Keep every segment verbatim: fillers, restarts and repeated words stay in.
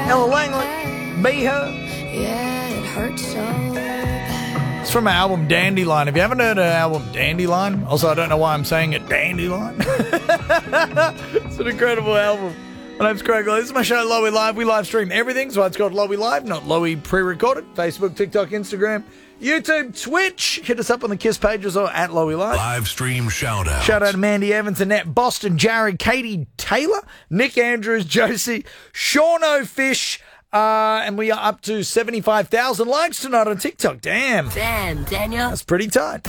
Ella Langley, Be Her. Yeah, it hurts so bad. It's from her album Dandelion. If you haven't heard her album Dandelion, also I don't know why I'm saying it Dandelion. It's an incredible album. My name's Craig. This is my show, Lowy Live. We live stream everything, so it's called Lowy Live, not Lowy pre-recorded. Facebook, TikTok, Instagram, YouTube, Twitch. Hit us up on the KISS pages or at Lowy Live. Live stream shout out. Shout out to Mandy Evans, Annette Boston, Jared, Katie Taylor, Nick Andrews, Josie, Sean O'Fish, uh, and we are up to seventy-five thousand likes tonight on TikTok. Damn. Damn, Daniel. That's pretty tight.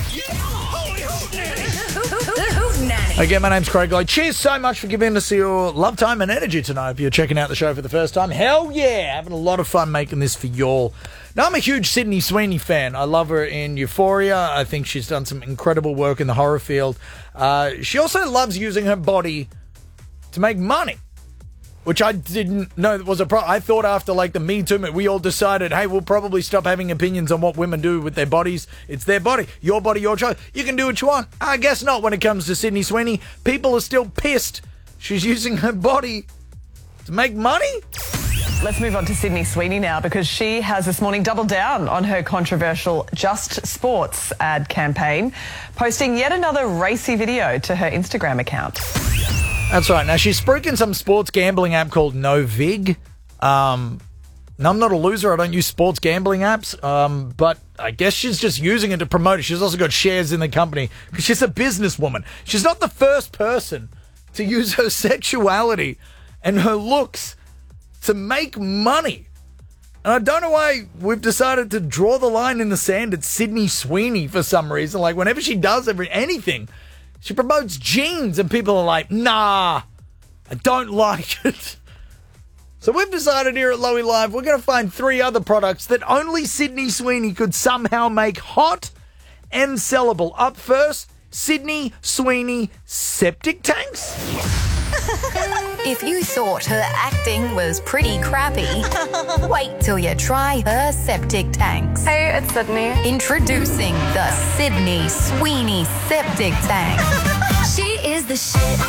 Nanny. Again, my name's Craig Lloyd. Cheers so much for giving us your love time and energy tonight. If you're checking out the show for the first time, hell yeah, having a lot of fun making this for y'all. Now, I'm a huge Sydney Sweeney fan. I love her in Euphoria. I think she's done some incredible work in the horror field. Uh, she also loves using her body to make money, which I didn't know was a problem. I thought after, like, the Me Too movement, we all decided, hey, we'll probably stop having opinions on what women do with their bodies. It's their body. Your body, your choice. You can do what you want. I guess not when it comes to Sydney Sweeney. People are still pissed she's using her body to make money. Let's move on to Sydney Sweeney now, because she has this morning doubled down on her controversial Just Sports ad campaign, posting yet another racy video to her Instagram account. That's right. Now, she's spruiking some sports gambling app called Novig. Um, now, I'm not a loser. I don't use sports gambling apps. Um, but I guess she's just using it to promote it. She's also got shares in the company because she's a businesswoman. She's not the first person to use her sexuality and her looks to make money. And I don't know why we've decided to draw the line in the sand at Sydney Sweeney for some reason. Like, whenever she does every anything, she promotes jeans and people are like, nah, I don't like it. So we've decided here at Lowy Live, we're going to find three other products that only Sydney Sweeney could somehow make hot and sellable. Up first, Sydney Sweeney septic tanks. If you thought her acting was pretty crappy, wait till you try her septic tanks. Hey, it's Sydney. Introducing the Sydney Sweeney septic tank. She is the shit.